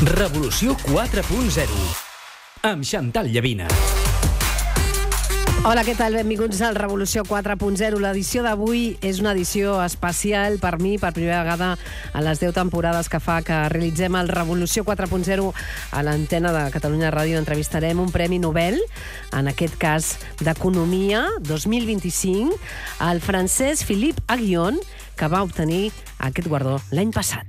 Revolució 4.0 amb Chantal Llavina. Hola, què tal? Benvinguts al Revolució 4.0. L'edició d'avui és una edició especial per mi, per primera vegada a les 10 temporades que fa que realitzem el Revolució 4.0 a l'antena de Catalunya Ràdio. Entrevistarem un Premi Nobel, en aquest cas d'Economia 2025, el francès Philippe Aghion, que va obtenir aquest guardó l'any passat.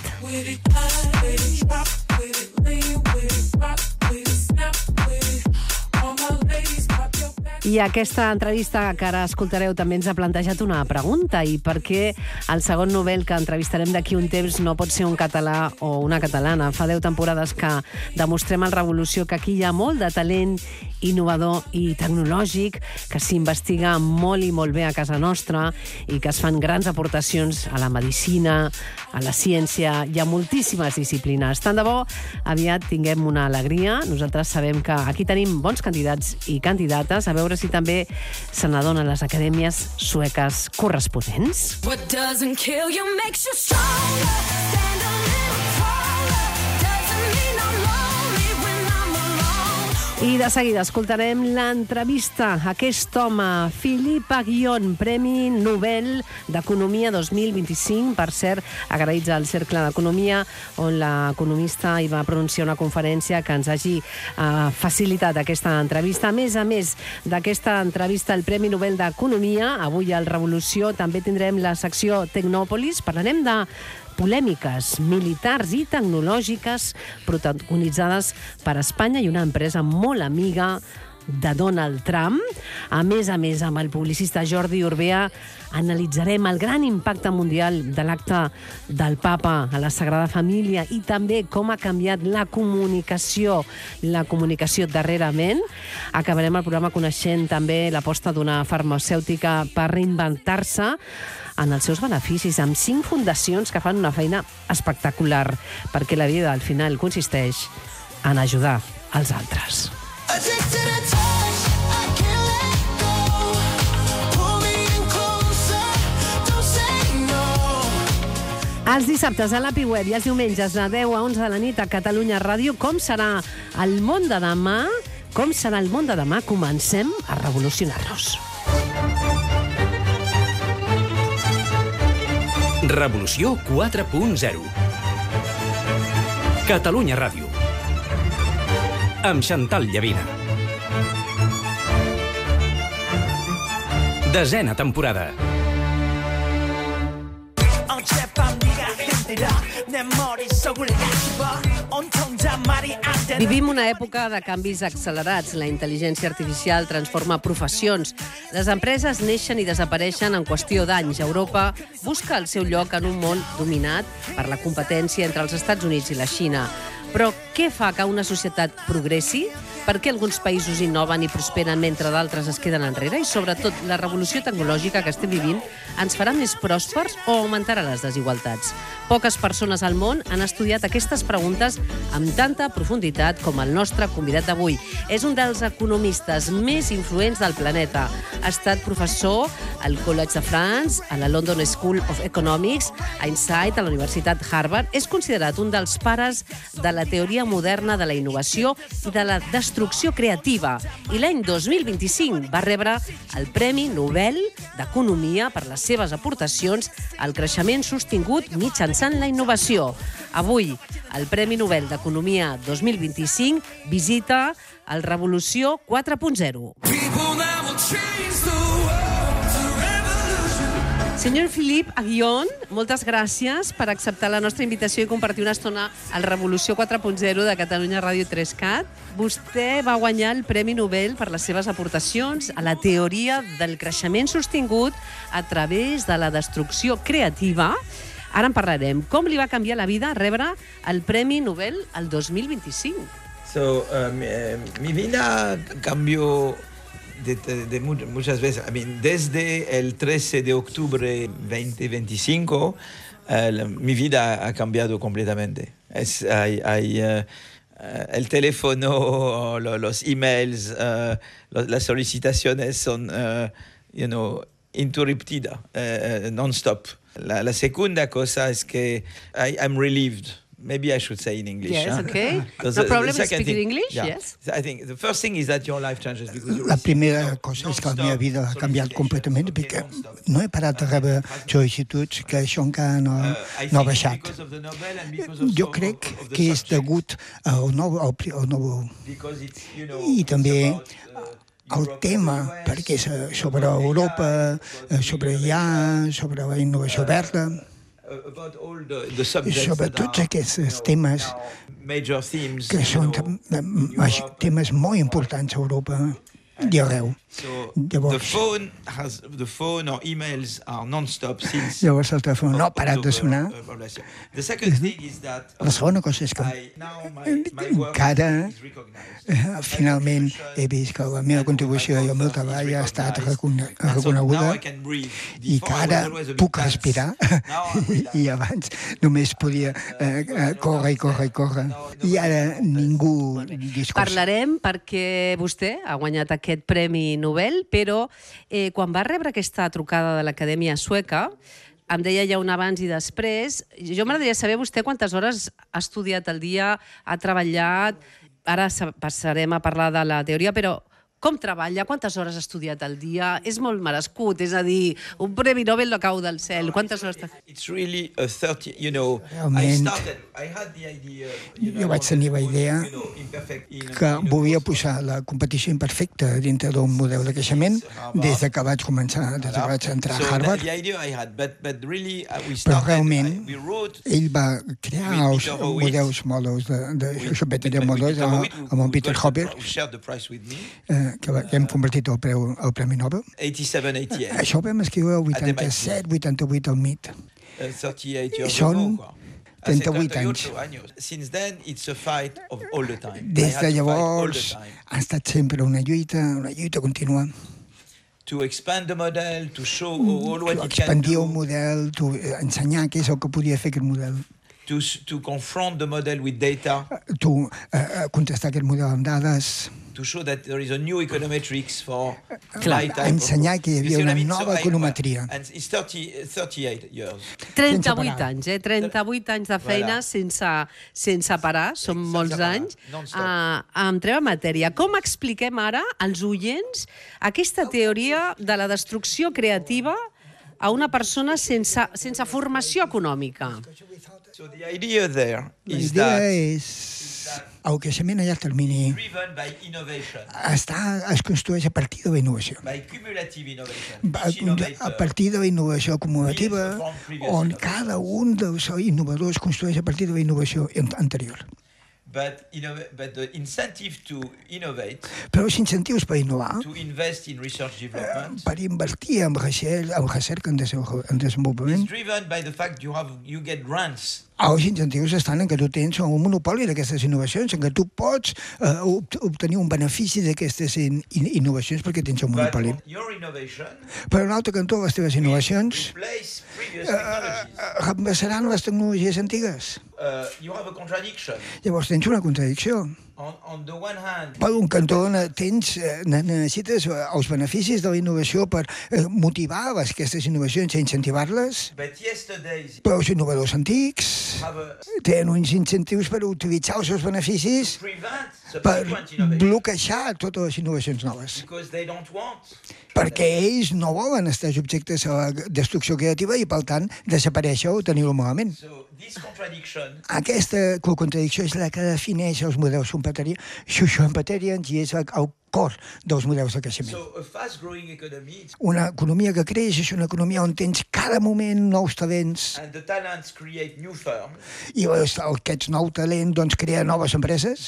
I aquesta entrevista que ara escoltareu també ens ha plantejat una pregunta, i per què el segon Nobel que entrevistarem d'aquí un temps no pot ser un català o una catalana. Fa 10 temporades que demostrem al Revolució que aquí hi ha molt de talent innovador i tecnològic, que s'investiga molt i molt bé a casa nostra i que es fan grans aportacions a la medicina, a la ciència i a moltíssimes disciplines. Tant de bo aviat tinguem una alegria. Nosaltres sabem que aquí tenim bons candidats i candidates, a veure si també se n'adonen les acadèmies sueques corresponents. What doesn't kill you makes you stronger. Stand a little taller. Doesn't mean I'm lonely when I'm alone. I de seguida escoltarem l'entrevista a aquest home, Philippe Aghion, Premi Nobel d'Economia 2025. Per cert, agraïts al Cercle d'Economia, on l'economista hi va pronunciar una conferència que ens hagi facilitat aquesta entrevista. A més d'aquesta entrevista al Premi Nobel d'Economia, avui al Revolució també tindrem la secció Tecnòpolis. Parlarem de polèmiques militars i tecnològiques protagonitzades per Espanya i una empresa molt amiga de Donald Trump. A més, amb el publicista Jordi Urbea analitzarem el gran impacte mundial de l'acte del Papa a la Sagrada Família i també com ha canviat la comunicació darrerament. Acabarem el programa coneixent també l'aposta d'una farmacèutica per reinventar-se en els seus beneficis, amb 5 fundacions que fan una feina espectacular, perquè la vida al final consisteix en ajudar els altres. Els dissabtes a l'API Web i els diumenges de 10 a 11 de la nit a Catalunya Ràdio. Com serà el món de demà? Comencem a revolucionar-nos. Revolució 4.0 Catalunya Ràdio amb Chantal Llavina. 10ª temporada. Vivim una època de canvis accelerats. La intel·ligència artificial transforma professions. Les empreses neixen i desapareixen en qüestió d'anys. Europa busca el seu lloc en un món dominat per la competència entre els Estats Units i la Xina. Però què fa que una societat progressi? Per què alguns països innoven i prosperen mentre d'altres es queden enrere? I sobretot, la revolució tecnològica que estem vivint ens farà més pròspers o augmentarà les desigualtats? Poques persones al món han estudiat aquestes preguntes amb tanta profunditat com el nostre convidat d'avui. És un dels economistes més influents del planeta. Ha estat professor al College de France, a la London School of Economics, a Insight, a la Universitat Harvard. És considerat un dels pares de la teoria moderna de la innovació i de la destrucció creativa. I l'any 2025 va rebre el Premi Nobel d'Economia per les seves aportacions al creixement sostingut mitjançant la innovació. Avui, el Premi Nobel d'Economia 2025 visita el Revolució 4.0. Senyor Philippe Aghion, moltes gràcies per acceptar la nostra invitació i compartir una estona al Revolució 4.0 de Catalunya Ràdio 3CAT. Vostè va guanyar el Premi Nobel per les seves aportacions a la teoria del creixement sostingut a través de la destrucció creativa. Ara en parlarem. Com li va canviar la vida rebre el Premi Nobel el 2025? Mi vida cambió de muchas veces. Desde el 13 de octubre 2025, mi vida ha cambiado completamente. El teléfono, los emails, las solicitaciones son, interruptidas, non-stop. La segunda cosa es que I'm relieved. maybe I should say in English. Yes, okay. Because No the problem in second speaking thing- English, yeah. yes. I think the first thing is that your life changes because you La receive primera cosa és que la meva vida ha canviat completament perquè no he parat de rebre sol·licituds, que això encara no ha baixat. Jo crec que és degut al nou i també el tema, perquè és sobre Europa, sobre IA, sobre la innovació verda, sobre tots aquests temes que són temes molt importants a Europa i arreu. Llavors el telèfon no ha parat de sonar. La segona cosa és que encara finalment he vist que la meva contribució i el meu treball ha estat reconeguda i que ara puc respirar i abans només podia córrer i córrer i córrer i ara ningú discursa. Parlarem perquè vostè ha guanyat aquest Premi Nobel, però quan va rebre aquesta trucada de l'Acadèmia Sueca, em deia ja un abans i després, jo m'agradaria saber vostè quantes hores ha estudiat al dia, ha treballat, ara passarem a parlar de la teoria, però com treballa, quantes hores ha estudiat al dia? És molt merescut, és a dir, un Premi Nobel no cau del cel. Quantes hores... Realment, jo vaig tenir la idea que volia posar la competició imperfecta dintre d'un model de creixement des que vaig començar, des que vaig entrar a Harvard, però realment ell va crear els models de Peter Models amb en Peter Hobby, que hem convertit el Premi Nobel. 87, 88. Això ho vam escriure el 87, 88 al MIT. Són 38 anys. Des de llavors ha estat sempre una lluita contínua. Expandir el model, ensenyar què és el que podia fer aquest model. To confront the model with data. Contrastar aquest model amb dades. To show that there is a new econometrics for ensenyar que hi havia una nova econometria. And it's 38 years. 38 anys, 38 anys de feina sense parar, són molts anys. Entrem en matèria. Com expliquem ara als oients aquesta teoria de la destrucció creativa a una persona sense formació econòmica? So the idea there is that el creixement a llarg termini es construeix a partir de la innovació. A partir de la innovació acumulativa, on cada un dels innovadors construeix a partir de la innovació anterior. Però els incentius per innovar, per invertir en recerca, en desenvolupament, els incentius estan en que tu tens un monopoli d'aquestes innovacions, en que tu pots obtenir un benefici d'aquestes innovacions perquè tens un monopoli. Per un altre cantó, les teves innovacions reemplaçaran les tecnologies antigues. Llavors tens una contradicció. Per un cantó necessites els beneficis de la innovació per motivar aquestes innovacions i incentivar-les, però els innovadors antics tenen uns incentius per utilitzar els seus beneficis per bloquejar totes les innovacions noves. Perquè ells no volen estar subjectes a la destrucció creativa i, per tant, desaparèixer o tenir-ho malament. Aquesta contradicció és la que defineix els models Schumpeterians i és el cor dels models de creixement. Una economia que creix és una economia on tens cada moment nous talents i aquests nous talents creen noves empreses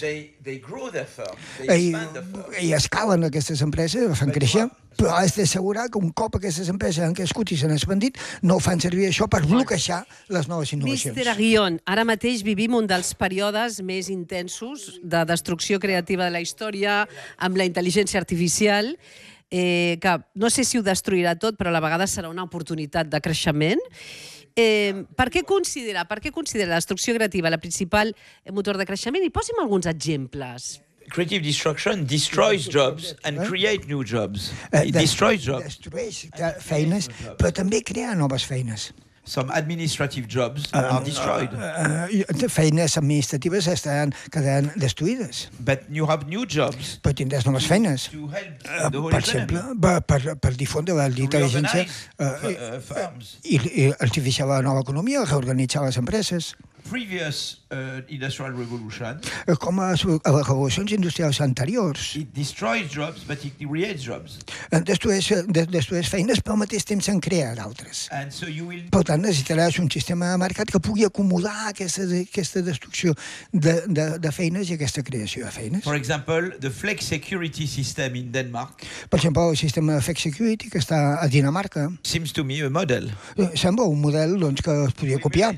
i escalen aquestes empreses, les fan créixer, però has d'assegurar que un cop aquestes empreses han crescut i s'han expandit, no fan servir això per bloquejar les noves innovacions. Mr. Aguillon, ara mateix vivim un dels períodes més intensos de destrucció creativa de la història amb la intel·ligència artificial, que no sé si ho destruirà tot, però a la vegada serà una oportunitat de creixement. Per què considera la destrucció creativa la principal motor de creixement? I posi'm alguns exemples. Creative destruction destroys jobs and create new jobs. It destroys jobs. Destrueix feines, però també crea noves feines. some administrative jobs are destroyed. Feines administratives estan quedant destruïdes. But you have new jobs Però tindràs noves feines. to help the whole Per exemple, economy. per difondre la intel·ligència Firms. i artificiar la nova economia, reorganitzar les empreses. Previous industrial revolution, Com a les revolucions industrials anteriors, it destroys jobs, but it creates jobs. destrueix feines, però al mateix temps se'n crea d'altres. And so you will Per tant, necessitaràs un sistema de mercat que pugui acumular aquesta destrucció de feines i aquesta creació de feines. For example, the flex security system in Denmark Per exemple, el sistema de Flex Security que està a Dinamarca seems to me a model. sembla un model doncs, que es podria copiar,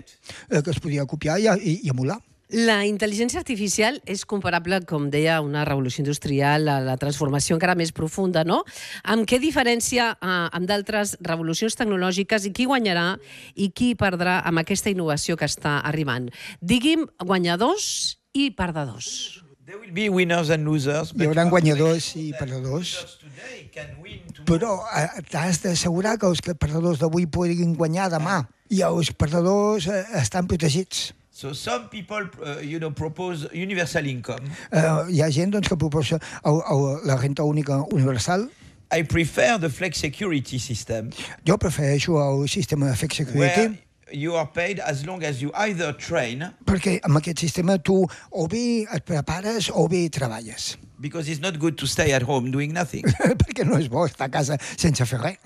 i emular. La intel·ligència artificial és comparable, com deia, a una revolució industrial, a la transformació encara més profunda, no? Amb què diferència amb d'altres revolucions tecnològiques i qui guanyarà i qui perdrà amb aquesta innovació que està arribant? Digui'm guanyadors i perdedors. There will be winners and losers. Hi haurà guanyadors i perdedors, però t'has d'assegurar que els perdedors d'avui puguin guanyar demà i els perdedors estan protegits. So some people, propose universal income. Hi ha gent doncs, que proposa la renta única universal. I prefer the flex security system, Jo prefereixo el sistema de Flex where Security you are paid as long as you either train, perquè amb aquest sistema tu o bé et prepares o bé treballes. because it's not good to stay at home doing nothing. Perquè no és bo estar a casa sense fer res.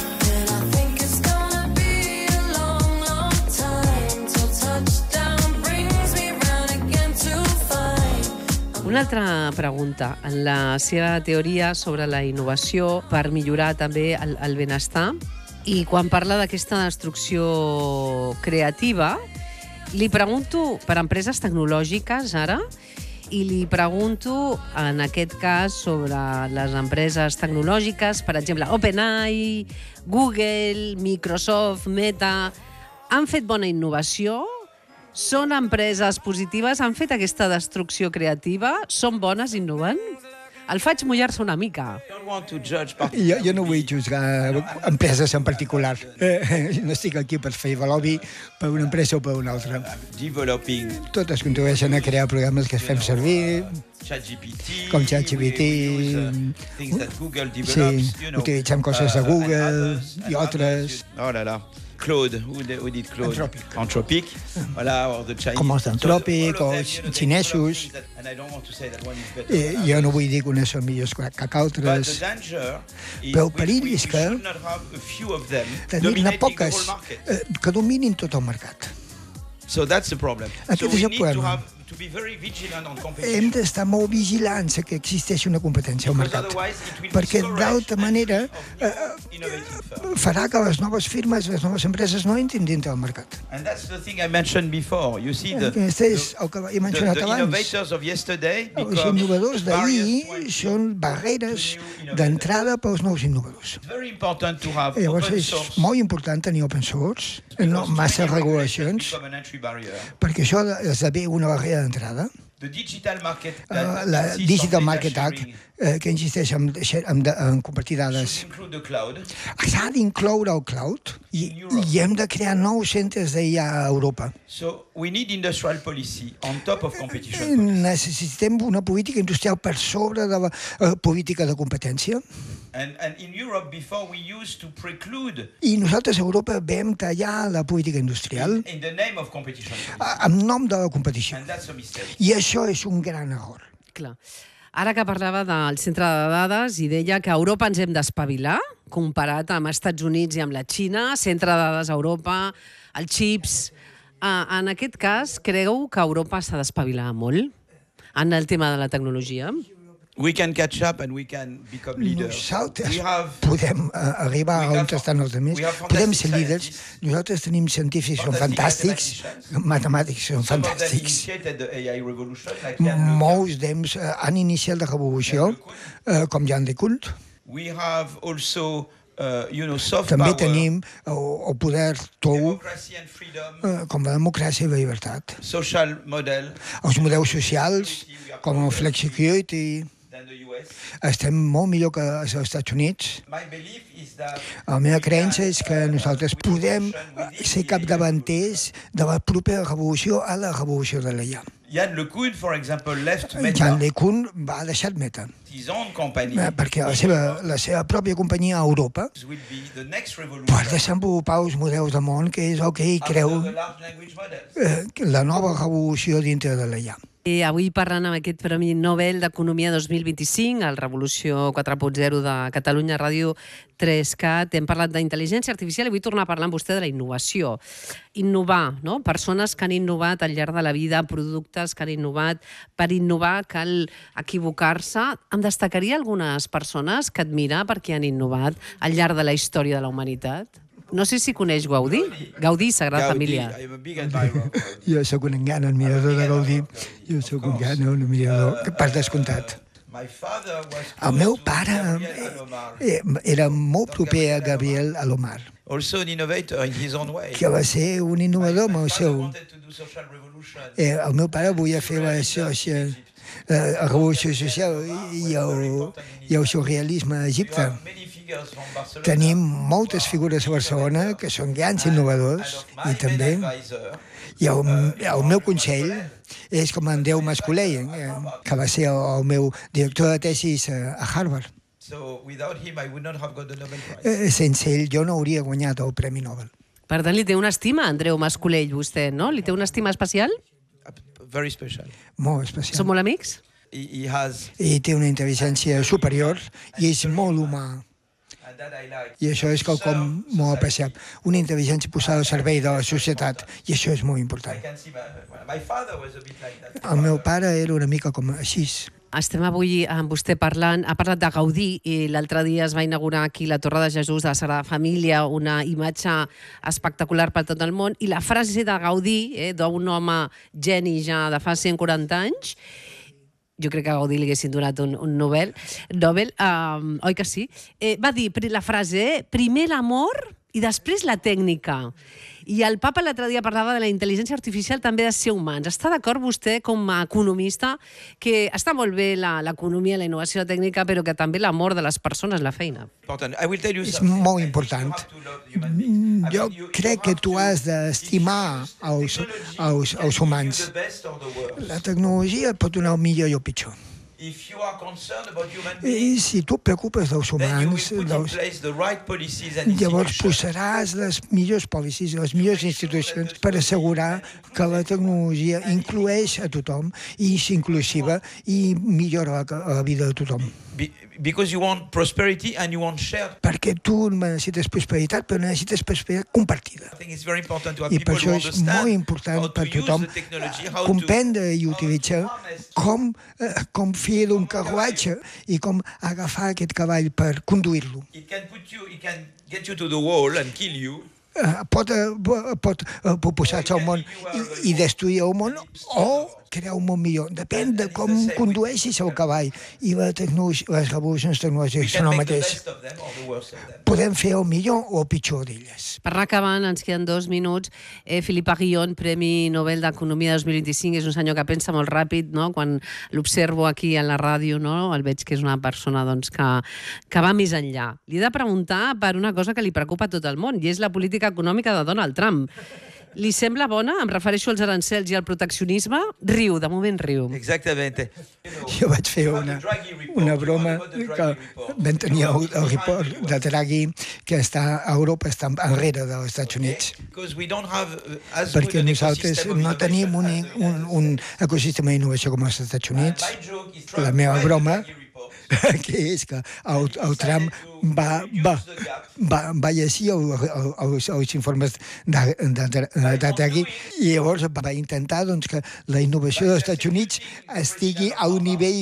Una altra pregunta. En la seva teoria sobre la innovació per millorar també el benestar, i quan parla d'aquesta destrucció creativa, li pregunto per empreses tecnològiques ara, i li pregunto, en aquest cas, sobre les empreses tecnològiques, per exemple, OpenAI, Google, Microsoft, Meta, han fet bona innovació? Són empreses positives? Han fet aquesta destrucció creativa? Són bones innovant? El faig mullar-se una mica. I don't want to judge Jo no vull juzgar empreses en particular. No estic aquí per fer lobby per una empresa o per una altra. developing Totes contribueixen a crear programes que fem servir, ChatGPT, com ChatGPT, things that Google develops, sí, utilitzem coses de Google i altres. Oh là là. Claude, who did Claude? Anthropic. Voilà, or the Chinese. Com els d'Anthropic o els xinesos. And I don't want to say that one is better. Jo no vull dir que unes són millors que But the altres. danger is Però el perill és que we should not have a few of them tenir-ne dominating the poques whole market. que dominin tot el mercat. So that's the problem. So Aquest we és el need to problema. to be very vigilant on Hem competition. d'estar molt vigilants que existeixi una competència al Because mercat, otherwise it will perquè discourage d'altra manera innovative firms. farà que les noves firmes, les noves empreses no entrin dintre del mercat. And that's the thing I mentioned before. You see, Aquest és el que he mencionat the abans. innovators of yesterday Els become innovadors d'ahir barriers són barreres d'entrada pels nous innovadors. It's very important to have Llavors open és source. molt important tenir open source, no massa regulacions, Become an entry barrier. perquè això esdevé una barrera d'entrada. The Digital Market La insists Digital on Market data Act, sharing. que insisteix en compartir dades, Should include the cloud. s'ha d'incloure el cloud i hem de crear nous centres d'IA a Europa. So we need industrial policy on top of competition policy. Necessitem una política industrial per sobre de la política de competència. And in Europe, before we used to preclude I nosaltres a Europa vam tallar la política industrial in the name of competition policy. en nom de la competició. And that's a mistake. I això és un gran error. Clar. Ara que parlava del centre de dades i deia que a Europa ens hem d'espavilar, comparat amb Estats Units i amb la Xina, centre de dades a Europa, els xips. En aquest cas, creu que Europa s'ha d'espavilar molt en el tema de la tecnologia? We can catch up and we can become leaders. Nosaltres We have podem arribar a on estan els altres, podem ser líders. Nosaltres tenim científics, són fantàstics, matemàtics, són some of them fantàstics. initiated the AI revolution, like Jan LeCun. Molts d'ells han iniciat la revolució, com Jan LeCun. We have also, soft També power, tenim el poder tou, democracy and freedom, com la democràcia i la llibertat. social model, Els models socials, com el Flex Security, then estem molt millor que els Estats Units. La meva creença és que nosaltres podem ser capdavanters de la propera revolució a la revolució de l'IA. Yann LeCun, for example, left Meta. Yann LeCun va deixar Meta perquè la seva pròpia companyia a Europa per desenvolupar els models de món que és el que ell creu la nova revolució dintre de l'IA. I avui parlant amb aquest Premi Nobel d'Economia 2025, el Revolució 4.0 de Catalunya Ràdio 3Cat, hem parlat d'intel·ligència artificial i vull tornar a parlar amb vostè de la innovació. Innovar, no? Persones que han innovat al llarg de la vida, productes que han innovat. Per innovar cal equivocar-se. Em destacaria algunes persones que admira perquè han innovat al llarg de la història de la humanitat? No sé si coneix Gaudí. Gaudí, Sagrada Família. Jo sóc un gran admirador de Gaudí. Jo sóc un gran admirador, per descomptat. El meu pare era molt proper a Gabriel Alomar, que va ser un innovador amb el seu. El meu pare volia fer la revolució social i el surrealisme a Egipte. Tenim moltes figures a Barcelona que són grans innovadors i també el meu consell és com Andreu Mas-Colell, que va ser el meu director de tesis a Harvard. Sense ell jo no hauria guanyat el Premi Nobel. Per tant, li té una estima a Andreu Mas-Colell, vostè, no? Li té una estima especial? Molt especial. Són molt amics? I té una intel·ligència superior i és molt humà. I això és quelcom molt apreciat. Una intel·ligència posada al servei de la societat, i això és molt important. El meu pare era una mica com així. Estem avui amb vostè parlant, ha parlat de Gaudí i l'altre dia es va inaugurar aquí la Torre de Jesús de la Sagrada Família, una imatge espectacular per tot el món, i la frase de Gaudí, d'un home geni ja de fa 140 anys, jo crec que a Gaudí li haguessin donat un Nobel, oi que sí? Va dir la frase, primer l'amor i després la tècnica. I el papa l'altre dia parlava de la intel·ligència artificial també de ser humans. Està d'acord vostè com a economista que està molt bé l'economia, la innovació tècnica, però que també l'amor de les persones, la feina? És molt important. Jo crec que tu has d'estimar els humans. La tecnologia pot donar el millor i el pitjor. I si tu et preocupes dels humans, llavors posaràs les millors policies, les millors institucions per assegurar que la tecnologia inclueix a tothom i és inclusiva i millora la vida de tothom. Perquè tu necessites prosperitat, però necessites prosperitat compartida. I per això és molt important per tothom comprendre i utilitzar com fer un carruatge i com agafar aquest cavall per conduir-lo. Pot posar-se al món i destruir el món o crear un món millor. Depèn de com condueixis el cavall. I les revolucions tecnològiques són el mateix. Podem fer el millor o el pitjor d'elles. Per anar acabant, ens queden 2 minuts. Philippe Aghion, Premi Nobel d'Economia 2025, és un senyor que pensa molt ràpid, no? Quan l'observo aquí a la ràdio, no? El veig que és una persona que va més enllà. Li he de preguntar per una cosa que li preocupa a tot el món, i és la política econòmica de Donald Trump. Li sembla bona? Em refereixo als arancels i al proteccionisme? Riu, de moment riu. Exactament. Jo vaig fer una broma que vam tenir el report de Draghi que està a Europa, està enrere dels Estats Units. Perquè nosaltres no tenim un ecosistema d'innovació com els Estats Units. La meva broma que és que el Trump va llegir els informes de Draghi i llavors va intentar que la innovació dels Estats Units estigui al nivell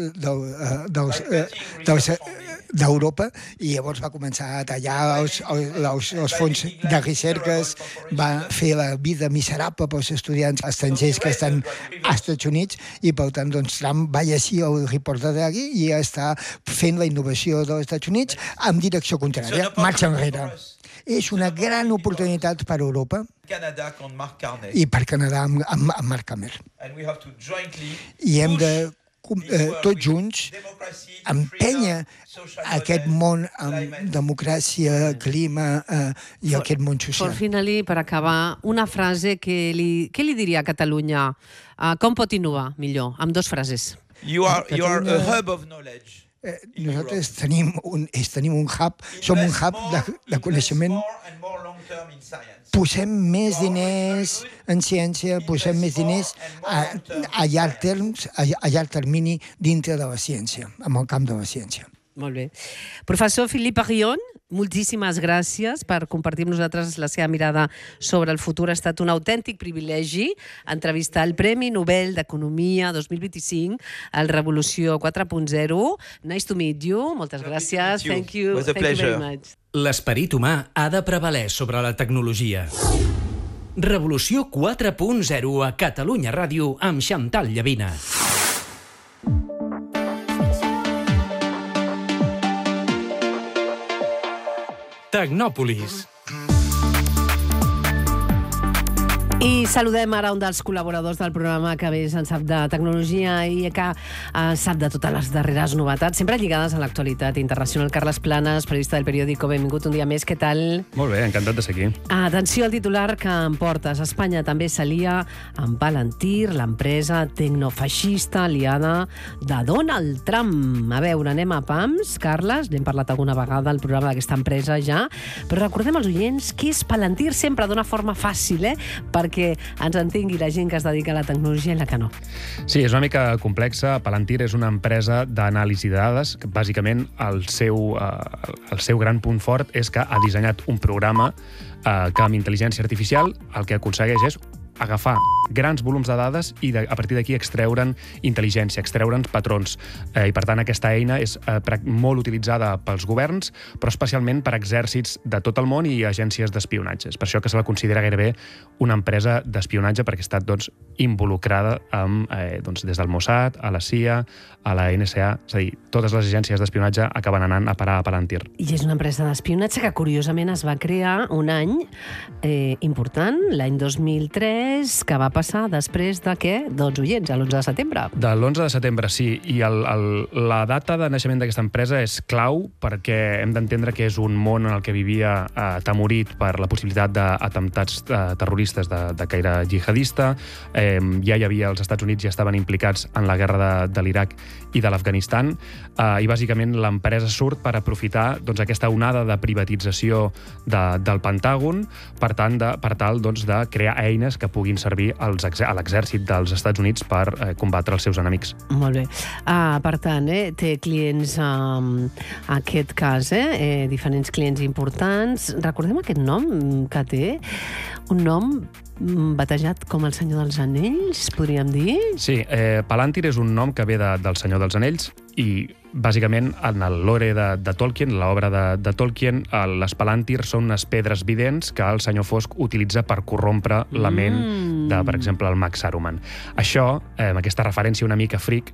d'Europa i llavors va començar a tallar els fons de recerques, va fer la vida miserable pels estudiants estrangers que estan als Estats Units i per tant Trump va llegir el report de Draghi i està fent la innovació dels Estats Units en direcció contrària, marxa enrere. És una gran oportunitat per Europa i per Canadà amb Mark Carney. I hem de tots junts, empènyer aquest món amb democràcia, clima i aquest món social. Per finalitzar, per acabar, una frase què li diria a Catalunya? Com pot innovar millor? Amb 2 frases. You are a hub of knowledge. Nosaltres tenim un hub, som un hub de coneixement. Posem més diners en ciència, posem més diners a llarg termini dintre de la ciència, en el camp de la ciència. Molt bé. Professor Philippe Arion, moltíssimes gràcies per compartir amb nosaltres la seva mirada sobre el futur. Ha estat un autèntic privilegi entrevistar el Premi Nobel d'Economia 2025, el Revolució 4.0. Nice to meet you. Moltes gràcies. Thank you. It was a pleasure. Very much. L'esperit humà ha de prevaler sobre la tecnologia. Revolució 4.0 a Catalunya Ràdio amb Chantal Llavina. Tecnòpolis. I saludem ara un dels col·laboradors del programa que més en sap de tecnologia i que sap de totes les darreres novetats, sempre lligades a l'actualitat internacional. Carles Planes, periodista del periòdico. Benvingut un dia més, què tal? Molt bé, encantat de ser aquí. Atenció al titular que em portes. Espanya també s'alia amb Palantir, l'empresa tecnofeixista aliada de Donald Trump. A veure, anem a pams, Carles, n'hem parlat alguna vegada al programa d'aquesta empresa ja, però recordem als oients què és Palantir, sempre d'una forma fàcil, perquè ens entengui la gent que es dedica a la tecnologia i la que no. Sí, és una mica complexa. Palantir és una empresa d'anàlisi de dades que, bàsicament, el seu gran punt fort és que ha dissenyat un programa que amb intel·ligència artificial el que aconsegueix és agafar grans volums de dades i a partir d'aquí extreure'n intel·ligència, extreure'n patrons. I per tant aquesta eina és molt utilitzada pels governs, però especialment per exèrcits de tot el món i agències d'espionatge. És per això que se la considera gairebé una empresa d'espionatge, perquè ha estat involucrada amb, des del Mossad, a la CIA, a la NSA, és a dir, totes les agències d'espionatge acaben anant a parar a Palantir. I és una empresa d'espionatge que curiosament es va crear un any important, l'any 2003, que va passar després de què? Doncs oients, l'11 de setembre. De l'11 de setembre, sí. I la data de naixement d'aquesta empresa és clau perquè hem d'entendre que és un món en el que vivia atemorit per la possibilitat d'atemptats terroristes de caire jihadista. Ja hi havia, els Estats Units ja estaven implicats en la guerra de l'Iraq i de l'Afganistan, i bàsicament l'empresa surt per aprofitar aquesta onada de privatització del Pentàgon per tal de crear eines que puguin servir a l'exèrcit dels Estats Units per combatre els seus enemics. Molt bé. Per tant, té clients, en aquest cas, diferents clients importants. Recordem aquest nom que té, un nom batejat com el Senyor dels Anells, podríem dir? Sí, Palantir és un nom que ve del Senyor dels Anells i, bàsicament, en el lore de Tolkien, l'obra de Tolkien, les Palantir són unes pedres vidents que el Senyor Fosc utilitza per corrompre la ment de, per exemple, el mag Saruman. Això, amb aquesta referència una mica fric,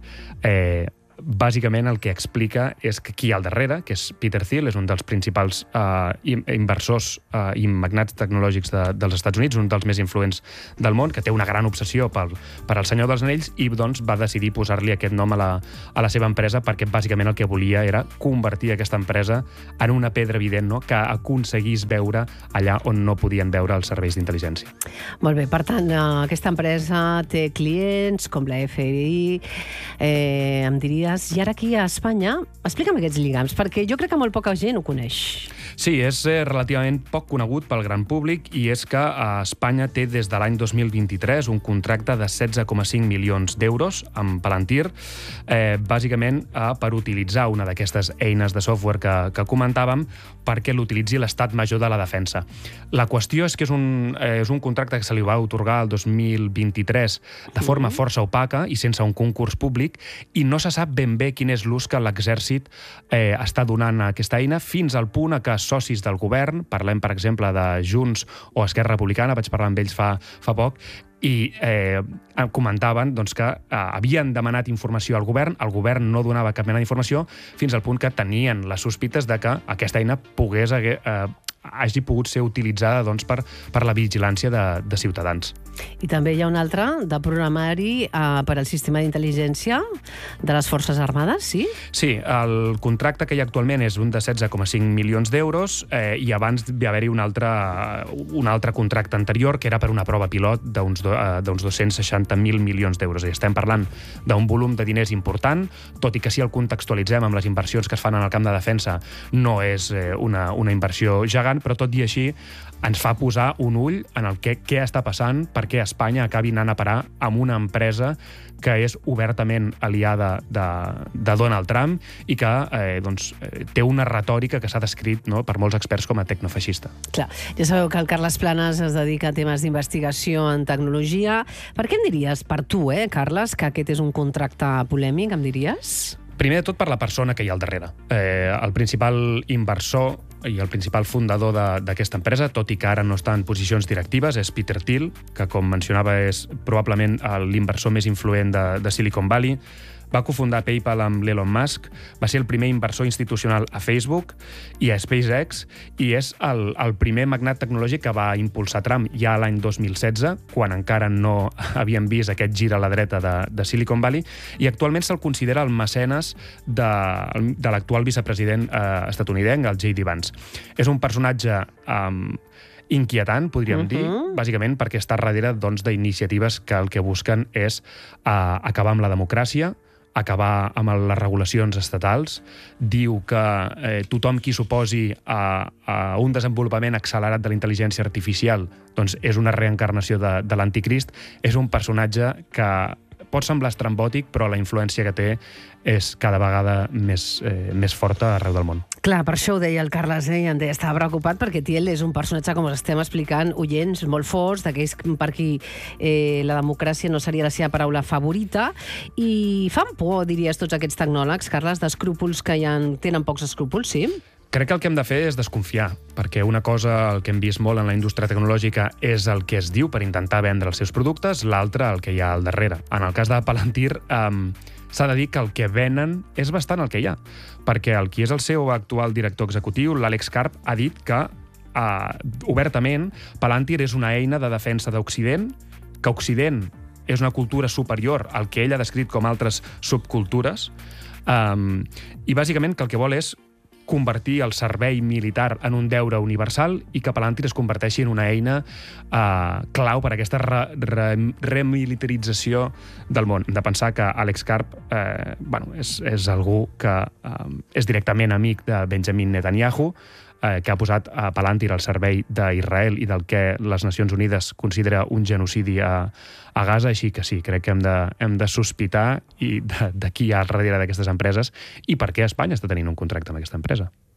bàsicament el que explica és que qui hi ha al darrere, que és Peter Thiel, és un dels principals inversors i magnats tecnològics dels Estats Units, un dels més influents del món, que té una gran obsessió per al Senyor dels Anells i va decidir posar-li aquest nom a la seva empresa perquè bàsicament el que volia era convertir aquesta empresa en una pedra evident, no?, que aconseguís veure allà on no podien veure els serveis d'intel·ligència. Molt bé, per tant, aquesta empresa té clients com la FDI, em diria. I ara aquí a Espanya, explica'm aquests lligams, perquè jo crec que molt poca gent ho coneix. Sí, és relativament poc conegut pel gran públic i és que Espanya té des de l'any 2023 un contracte de 16,5 milions d'euros amb Palantir, bàsicament per utilitzar una d'aquestes eines de software que comentàvem perquè l'utilitzi l'Estat Major de la Defensa. La qüestió és que és un contracte que se li va atorgar el 2023 de forma força opaca i sense un concurs públic i no se sap ben bé quin és l'ús que l'exèrcit està donant a aquesta eina, fins al punt que socis del govern, parlem per exemple de Junts o Esquerra Republicana, vaig parlar amb ells fa poc, i comentaven que havien demanat informació al govern, el govern no donava cap mena d'informació, fins al punt que tenien les sospites de que aquesta eina pogués hagi pogut ser utilitzada per la vigilància de ciutadans. I també hi ha un altre de programari per al sistema d'intel·ligència de les Forces Armades, sí? Sí, el contracte que hi ha actualment és un de 16,5 milions d'euros i abans va haver-hi un altre contracte anterior que era per una prova pilot d'uns 260.000 milions d'euros. I estem parlant d'un volum de diners important, tot i que si el contextualitzem amb les inversions que es fan en el camp de defensa no és una inversió gegant, però tot i així ens fa posar un ull en el què està passant perquè Espanya acabi anant a parar amb una empresa que és obertament aliada de Donald Trump i que té una retòrica que s'ha descrit per molts experts com a tecnofeixista. Clar, ja sabeu que el Carles Planas es dedica a temes d'investigació en tecnologia. Per què em diries, per tu, Carles, que aquest és un contracte polèmic, em diries? Primer de tot per la persona que hi ha al darrere. El principal inversor i el principal fundador d'aquesta empresa, tot i que ara no està en posicions directives, és Peter Thiel, que, com mencionava, és probablement l'inversor més influent de Silicon Valley. Va cofundar PayPal amb l'Elon Musk, va ser el primer inversor institucional a Facebook i a SpaceX, i és el primer magnat tecnològic que va impulsar Trump ja l'any 2016, quan encara no havíem vist aquest gir a la dreta de Silicon Valley, i actualment se'l considera el mecenes de l'actual vicepresident estatunidenc, el J.D. Vance. És un personatge inquietant, podríem dir, bàsicament perquè està darrere d'iniciatives que el que busquen és acabar amb la democràcia, acabar amb les regulacions estatals, diu que tothom qui s'oposi a un desenvolupament accelerat de la intel·ligència artificial és una reencarnació de l'anticrist. És un personatge que pot semblar estrambòtic, però la influència que té és cada vegada més forta arreu del món. Clar, per això ho deia el Carles, i em deia, estava preocupat perquè Thiel és un personatge, com us estem explicant, oients, molt forts, d'aquells per qui la democràcia no seria la seva paraula favorita, i fan por, diries, tots aquests tecnòlegs, Carles, d'escrúpols que tenen pocs escrúpols, sí? Crec que el que hem de fer és desconfiar, perquè una cosa, el que hem vist molt en la indústria tecnològica, és el que es diu per intentar vendre els seus productes, l'altre el que hi ha al darrere. En el cas de Palantir, s'ha de dir que el que venen és bastant el que hi ha, perquè el qui és el seu actual director executiu, l'Alex Karp, ha dit que obertament Palantir és una eina de defensa d'Occident, que Occident és una cultura superior al que ell ha descrit com altres subcultures, i bàsicament que el que vol és convertir el servei militar en un deure universal i que Palantir es converteixi en una eina clau per a aquesta remilitarització del món. Hem de pensar que Alex Karp és algú que és directament amic de Benjamin Netanyahu, que ha posat a Palantir al servei d'Israel i del que les Nacions Unides considera un genocidi a Gaza, així que sí, crec que hem de sospitar de qui hi ha al darrere d'aquestes empreses i per què Espanya està tenint un contracte amb aquesta empresa.